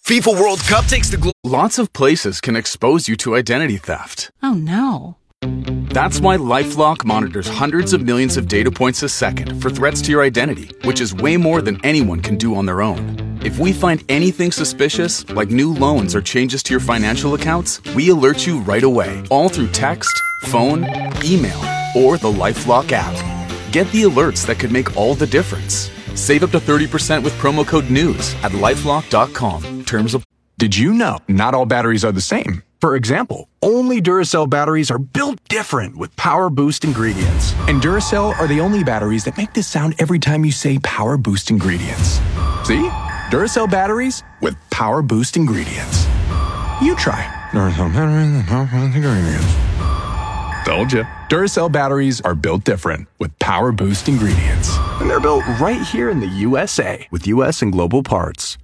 FIFA World Cup takes the Lots of places can expose you to identity theft. Oh no. That's why LifeLock monitors hundreds of millions of data points a second for threats to your identity, which is way more than anyone can do on their own. If we find anything suspicious, like new loans or changes to your financial accounts, we alert you right away, all through text, phone, email, or the LifeLock app. Get the alerts that could make all the difference. Save up to 30% with promo code NEWS at LifeLock.com. Terms of... Did you know not all batteries are the same? For example, only Duracell batteries are built different with Power Boost ingredients. And Duracell are the only batteries that make this sound every time you say Power Boost ingredients. See? Duracell batteries with Power Boost ingredients. You try. Duracell batteries with Power Boost ingredients. Told you. Duracell batteries are built different with Power Boost ingredients. And they're built right here in the USA with US and global parts.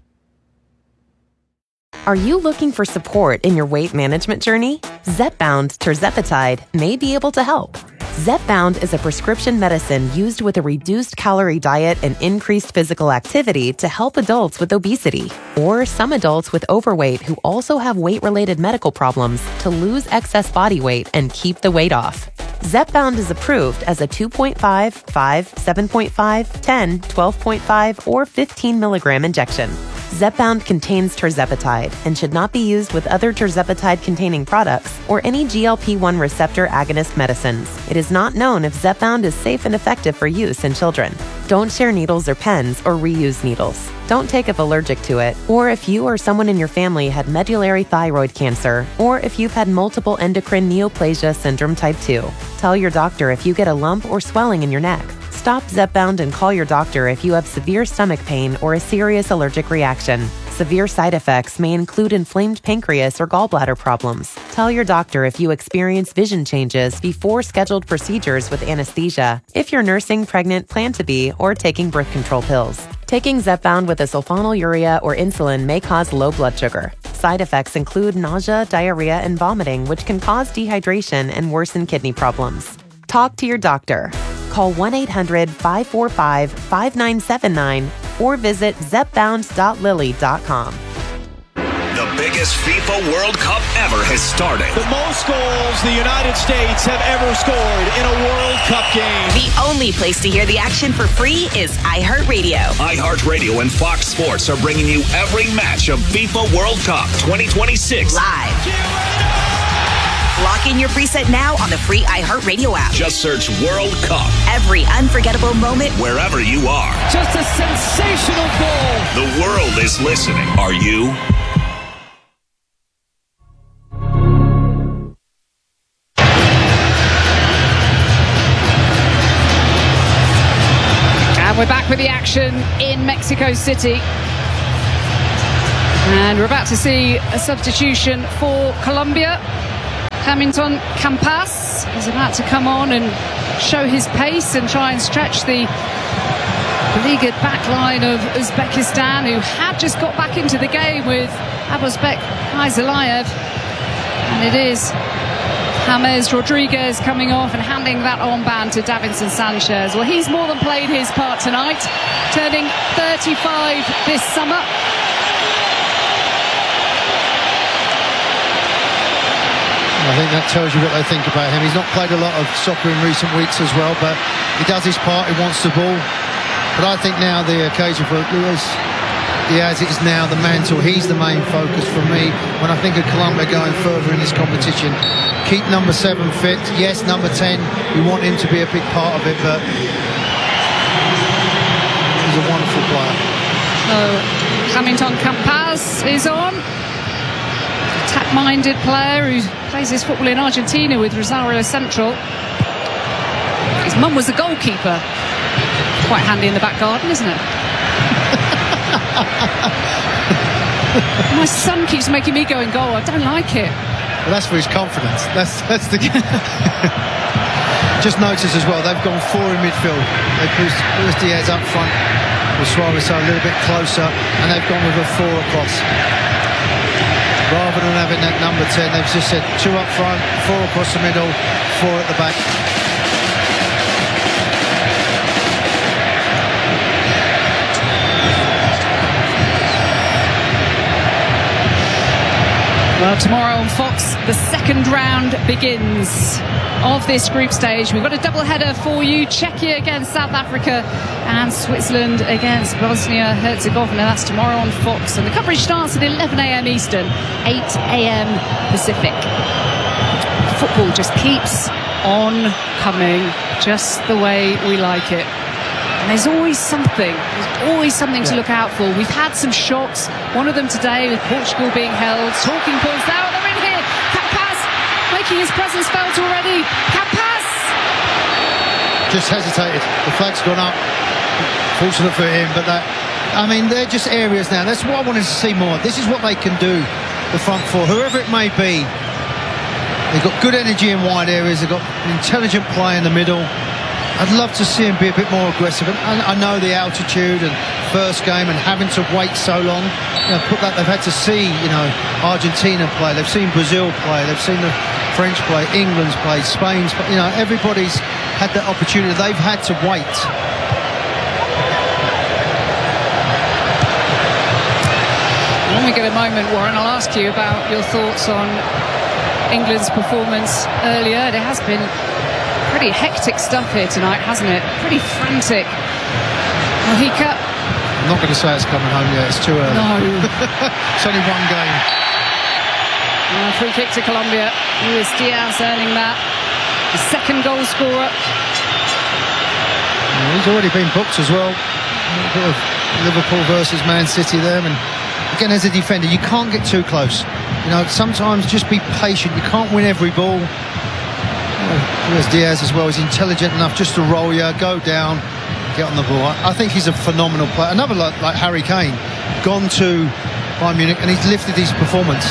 Are you looking for support in your weight management journey? Zepbound tirzepatide may be able to help. Zepbound is a prescription medicine used with a reduced calorie diet and increased physical activity to help adults with obesity, or some adults with overweight who also have weight-related medical problems to lose excess body weight and keep the weight off. Zepbound is approved as a 2.5, 5, 7.5, 10, 12.5, or 15 milligram injection. Zepbound contains tirzepatide and should not be used with other tirzepatide-containing products or any GLP-1 receptor agonist medicines. It is not known if Zepbound is safe and effective for use in children. Don't share needles or pens or reuse needles. Don't take if allergic to it, or if you or someone in your family had medullary thyroid cancer, or if you've had multiple endocrine neoplasia syndrome type 2. Tell your doctor if you get a lump or swelling in your neck. Stop Zepbound and call your doctor if you have severe stomach pain or a serious allergic reaction. Severe side effects may include inflamed pancreas or gallbladder problems. Tell your doctor if you experience vision changes before scheduled procedures with anesthesia, if you're nursing, pregnant, plan to be, or taking birth control pills. Taking Zepbound with a sulfonylurea or insulin may cause low blood sugar. Side effects include nausea, diarrhea, and vomiting, which can cause dehydration and worsen kidney problems. Talk to your doctor. Call 1-800-545-5979 or visit zepbound.lily.com. The biggest FIFA World Cup ever has started. The most goals the United States have ever scored in a World Cup game. The only place to hear the action for free is iHeartRadio. iHeartRadio and Fox Sports are bringing you every match of FIFA World Cup 2026 live. Lock in your preset now on the free iHeartRadio app. Just search World Cup. Every unforgettable moment, wherever you are. Just a sensational goal. The world is listening. Are you? And we're back with the action in Mexico City. And we're about to see a substitution for Colombia. Hamilton Campas is about to come on and show his pace and try and stretch the beleaguered back line of Uzbekistan, who had just got back into the game with Abuzbek Kaizalayev. And it is James Rodriguez coming off and handing that armband to Davinson Sanchez. Well, he's more than played his part tonight, turning 35 this summer. I think that tells you what they think about him. He's not played a lot of soccer in recent weeks as well, but he does his part, he wants the ball. But I think now the occasion for Luis Diaz is now the mantle. He's the main focus for me when I think of Colombia going further in this competition. Keep number 7 fit. Yes, number 10, we want him to be a big part of it, but he's a wonderful player. So Hamilton Campas is on. Attack-minded player who plays his football in Argentina with Rosario Central. His mum was the goalkeeper. Quite handy in the back garden, isn't it? My son keeps making me go in goal. I don't like it. Well, that's for his confidence. That's the. Just notice as well, they've gone 4 in midfield. They've pushed Luis Diaz up front with Suarez a little bit closer, and they've gone with a 4 across. Rather than having that number 10, they've just said 2 up front, 4 across the middle, 4 at the back. Well, tomorrow on Fox, the second round begins of this group stage. We've got a double-header for you. Czechia against South Africa and Switzerland against Bosnia-Herzegovina. That's tomorrow on Fox. And the coverage starts at 11 a.m. Eastern, 8 a.m. Pacific. Football just keeps on coming, just the way we like it. And there's always something to look out for. We've had some shocks, one of them today with Portugal being held. Talking points now, they're in here. Campas making his presence felt already. Campas! Just hesitated. The flag's gone up. Fortunate for him, but they're just areas now. That's what I wanted to see more. This is what they can do, the front four, whoever it may be. They've got good energy in wide areas. They've got intelligent play in the middle. I'd love to see him be a bit more aggressive. And I know the altitude and first game and having to wait so long. They've had to see, Argentina play. They've seen Brazil play. They've seen the French play, England's play, Spain's play. Everybody's had that opportunity. They've had to wait. When we get a moment, Warren, I'll ask you about your thoughts on England's performance earlier. It has been pretty hectic stuff here tonight, hasn't it? Pretty frantic. Mojica. I'm not going to say it's coming home yet. It's too early. No. It's only one game. Free kick to Colombia. Luis Diaz earning that. The second goal scorer. He's already been booked as well. A bit of Liverpool versus Man City there. And again, as a defender, you can't get too close. Sometimes just be patient. You can't win every ball. There's Diaz as well. He's intelligent enough just to roll you, go down, get on the ball. I think he's a phenomenal player. Another like Harry Kane, gone to Bayern Munich, and he's lifted his performance.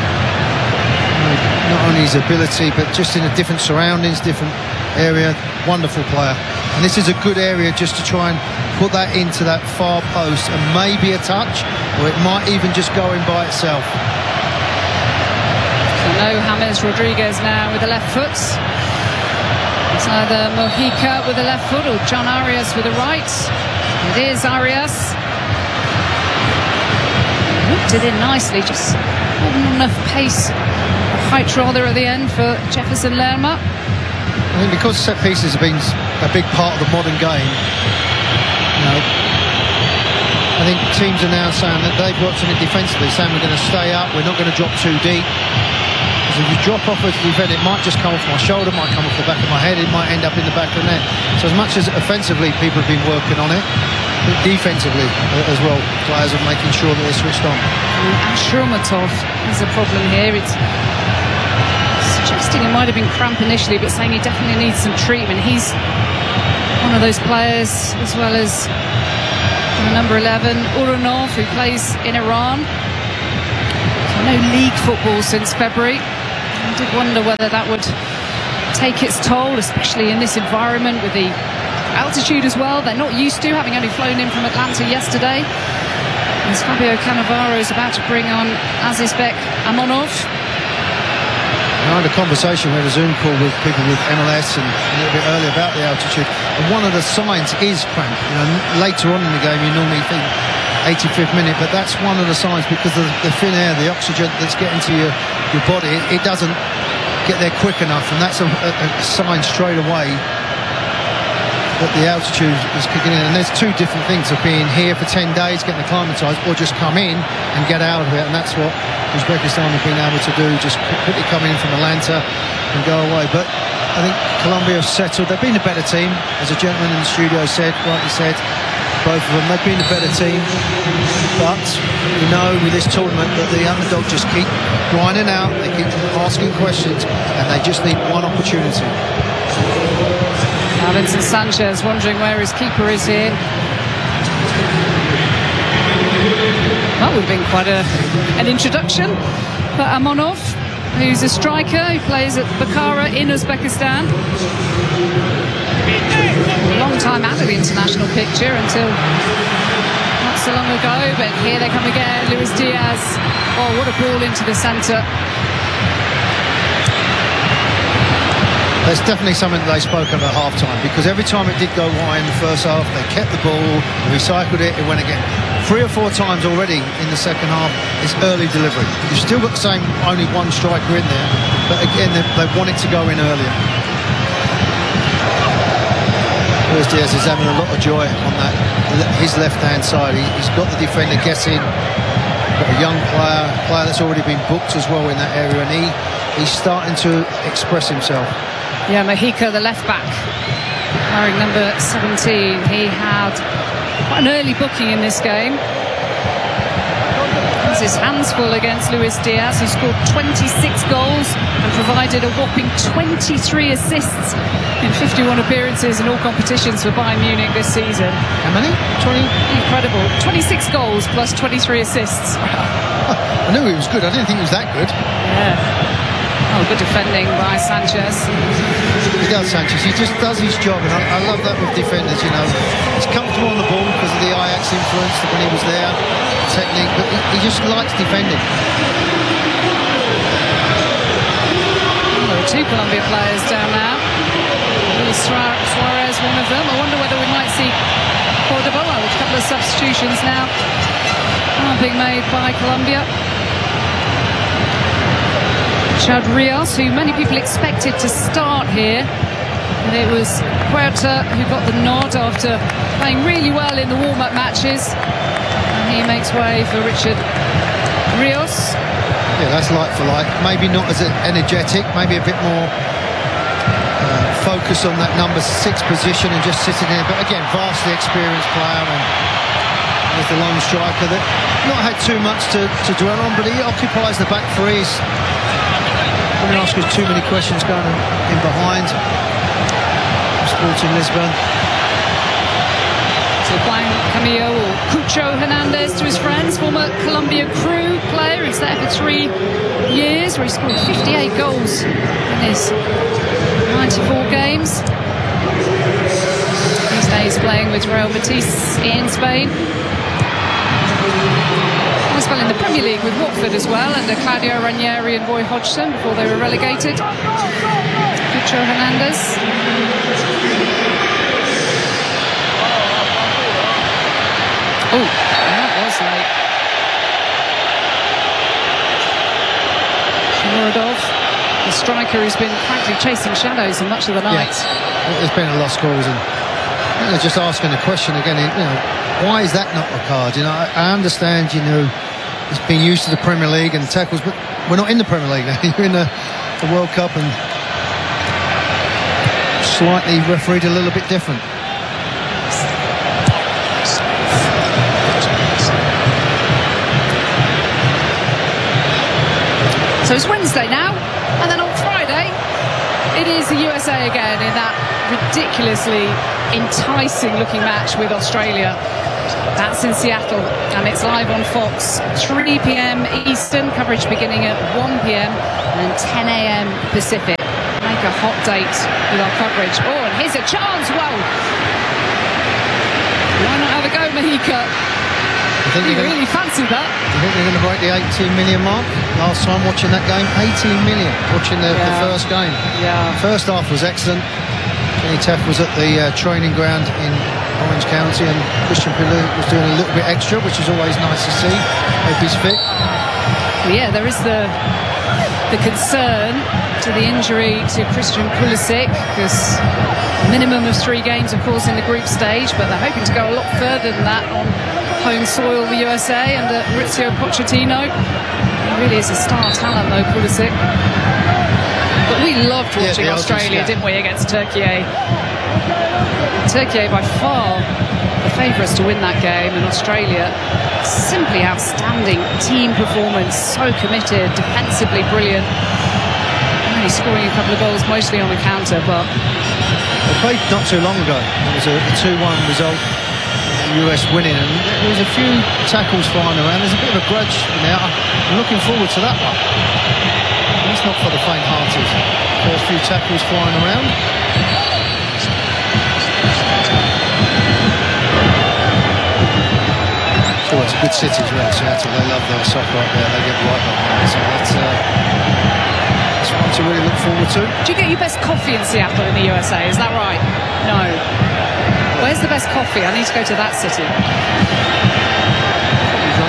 Not only his ability, but just in a different surroundings, different area. Wonderful player. And this is a good area just to try and put that into that far post, and maybe a touch, or it might even just go in by itself. No James Rodriguez now with the left foot. It's either Mojica with the left foot or John Arias with the right. It is Arias. Whipped it in nicely, just not enough pace, or height rather, at the end for Jefferson Lerma. I think because set pieces have been a big part of the modern game, I think teams are now saying that they've worked on it defensively, saying we're going to stay up, we're not going to drop too deep. Because if you drop off as a defender, it might just come off my shoulder, might come off the back of my head, it might end up in the back of the net. So as much as offensively people have been working on it, but defensively as well, players are making sure that they're switched on. Ashurmatov is a problem here. It's suggesting it might have been cramp initially, but saying he definitely needs some treatment. He's one of those players, as well as number 11, Uranov, who plays in Iran. So no league football since February. I did wonder whether that would take its toll, especially in this environment with the altitude as well. They're not used to, having only flown in from Atlanta yesterday. As Fabio Cannavaro is about to bring on Azizbek Amonov. I had a conversation, we had a Zoom call with people with MLS and a little bit earlier about the altitude, and one of the signs is cramp. Later on in the game you normally think 85th minute, but that's one of the signs, because of the thin air, the oxygen that's getting to your body, it doesn't get there quick enough, and that's a sign straight away that the altitude is kicking in. And there's two different things of being here for 10 days, getting acclimatised, or just come in and get out of it, and that's what Uzbekistan have been able to do, just quickly come in from Atlanta and go away. But I think Colombia have settled. They've been a better team, as a gentleman in the studio said, rightly said, both of them, they've been a better team. But we know with this tournament that the underdog just keep grinding out, they keep asking questions, and they just need one opportunity. Now Vincent Sanchez wondering where his keeper is here. That would have been quite an introduction for Amonov, who's a striker who plays at Bukhara in Uzbekistan. A long time out of the international picture until not so long ago, but here they come again. Luis Diaz. Oh, what a ball into the centre. There's definitely something that they spoke of at half-time, because every time it did go wide in the first half, they kept the ball, recycled it, it went again. 3 or 4 times already in the second half, it's early delivery. You've still got the same, only one striker in there, but again, they want it to go in earlier. Luis Diaz is having a lot of joy on that, his left-hand side. He's got the defender guessing, got a young player that's already been booked as well in that area, and he's starting to express himself. Yeah, Mojica, the left-back, wearing number 17, he had quite an early booking in this game. Has his hands full against Luis Diaz, who scored 26 goals and provided a whopping 23 assists in 51 appearances in all competitions for Bayern Munich this season. How many? 20? Incredible. 26 goals plus 23 assists. I knew he was good. I didn't think he was that good. Yeah. Oh, good defending by Sanchez. He does, Sanchez. He just does his job, and I love that with defenders, you know. He's comfortable on the ball because of the Ajax influence when he was there, the technique, but he just likes defending. There are 2 Colombia players down now. Luis Suarez, one of them. I wonder whether we might see Cordoba. Well, a couple of substitutions now are being made by Colombia. Chad Rios, who many people expected to start here, and it was Huerta who got the nod after playing really well in the warm-up matches, and he makes way for Richard Rios. Yeah, that's like for like. Maybe not as energetic, maybe a bit more focus on that number 6 position and just sitting there, but again, vastly experienced player, and there's the lone striker that not had too much to dwell on, but he occupies the back 3. I'm going to ask us too many questions going in behind. Sporting Lisbon. So playing Camillo or Cucho Hernandez to his friends, former Colombia crew player. He's there for 3 years, where he scored 58 goals in his 94 games. These days playing with Real Betis in Spain. As well in the Premier League with Watford as well, under Claudio Ranieri and Roy Hodgson before they were relegated. Cucho Hernandez. Oh, that was late. Muradov, the striker who's been frankly chasing shadows in much of the night. Yeah. There's been a lot of scores, and they're just asking the question again, you know, why is that not a card? You know, I understand, you know, it's been used to the Premier League and tackles, but we're not in the Premier League now. You're in the World Cup, and slightly refereed a little bit different. So it's Wednesday now, and then on Friday it is the USA again in that ridiculously enticing looking match with Australia. That's in Seattle, and it's live on Fox, 3 p.m. Eastern, coverage beginning at 1 p.m. and 10 a.m. Pacific. Make a hot date with our coverage. Oh, and here's a chance, whoa! Why not have a go, Mojica? You really fancied that. I think they're going to break the 18 million mark. Last time watching that game, 18 million watching the first game. Yeah. First half was excellent. Kenny Teff was at the training ground in Orange County, and Christian Pulu was doing a little bit extra, which is always nice to see. Hope he's fit. Well, yeah, there is the concern to the injury to Christian Pulisic, because minimum of 3 games, of course, in the group stage, but they're hoping to go a lot further than that on home soil, the USA, under Mauricio Pochettino. He really is a star talent, though, Pulisic. But we loved watching Australia, didn't we, against Turkey? Turkey by far the favourites to win that game, and Australia simply outstanding team performance, so committed, defensively brilliant, only scoring a couple of goals mostly on the counter. But they played not too long ago. It was a 2-1 result, the US winning, and there was a few tackles flying around. There's a bit of a grudge in there. I'm looking forward to that one. It's not for the faint-hearted. First few tackles flying around. So it's a good city as well, Seattle. They love their soccer up there. They get right behind it. So that's one to really look forward to. Do you get your best coffee in Seattle in the USA? Is that right? No. Where's the best coffee? I need to go to that city.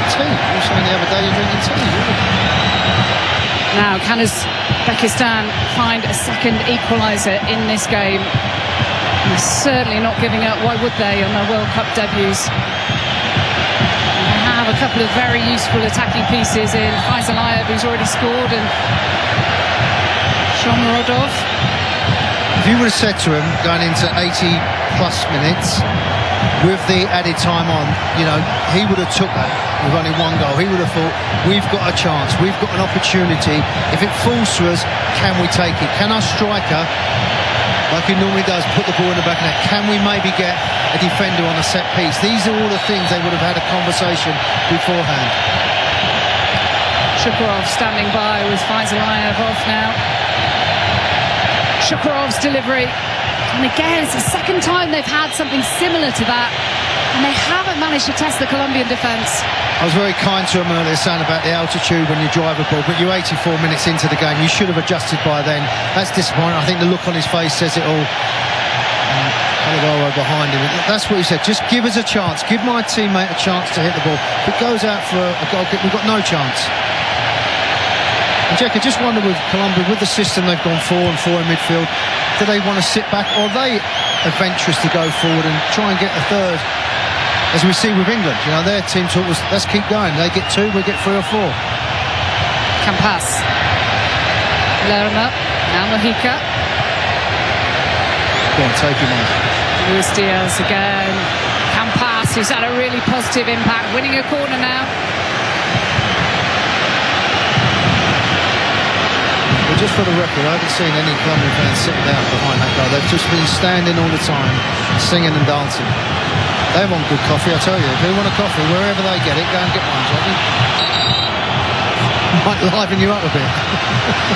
tea. You were saying the other day you're drinking tea, really. Now, can Uzbekistan find a second equaliser in this game? And they're certainly not giving up. Why would they on their World Cup debuts? They have a couple of very useful attacking pieces in Faisalayev, who's already scored, and Shomurodov. If you would have said to him going into 80 plus minutes with the added time on, you know, he would have took that with only one goal. He would have thought, we've got a chance, we've got an opportunity. If it falls to us, can we take it? Can our striker, like he normally does, put the ball in the back of the net? Can we maybe get a defender on a set piece? These are all the things they would have had a conversation beforehand. Shukurov standing by with Faisalayev off now. Shukurov's delivery, and again it's the second time they've had something similar to that, and they haven't managed to test the Colombian defence. I was very kind to him earlier saying about the altitude when you drive a ball, but you're 84 minutes into the game, you should have adjusted by then. That's disappointing. I think the look on his face says it all. Cannavaro behind him, that's what he said, just give us a chance, give my teammate a chance to hit the ball. If it goes out for a goal kick, we've got no chance. And Jack, I just wonder with Colombia, with the system they've gone 4-4 in midfield, do they want to sit back, or are they adventurous to go forward and try and get a third? As we see with England, you know, their team talk was, let's keep going. They get 2, we get 3 or 4. Campas. Lerma. Now Mojica. Go on, take him on. Luis Diaz again. Campas, who's had a really positive impact, winning a corner now. Just for the record, I haven't seen any Colombian fans sitting down behind that guy. They've just been standing all the time, singing and dancing. They want good coffee, I tell you. If they want a coffee, wherever they get it, go and get one, Jackie. Might liven you up a bit.